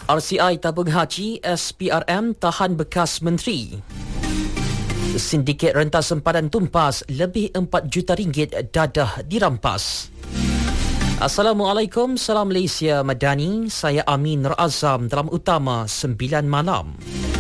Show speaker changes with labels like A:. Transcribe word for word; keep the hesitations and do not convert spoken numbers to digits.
A: R C I tabung haji S P R M tahan bekas menteri. Sindiket rentas sempadan tumpas lebih empat juta ringgit dadah dirampas. Assalamualaikum, salam Malaysia Madani. Saya Amin Nur Azam dalam Utama sembilan malam.